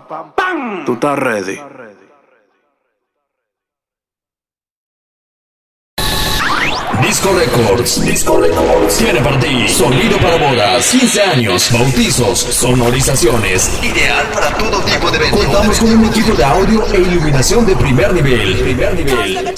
¿Tú estás ready? Disco Records tiene para ti sonido para bodas, 15 años, bautizos, sonorizaciones, ideal para todo tipo de eventos. Contamos con un equipo de audio e iluminación de primer nivel.